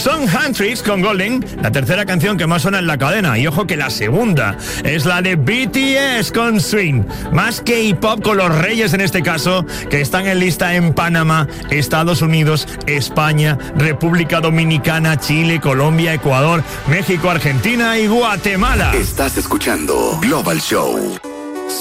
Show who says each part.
Speaker 1: Son Huntrix con Golden, la tercera canción que más suena en la cadena. Y ojo que la segunda es la de BTS con Swing. Más K-pop con los reyes en este caso, que están en lista en Panamá, Estados Unidos, España, República Dominicana, Chile, Colombia, Ecuador, México, Argentina y Guatemala.
Speaker 2: Estás escuchando Global Show.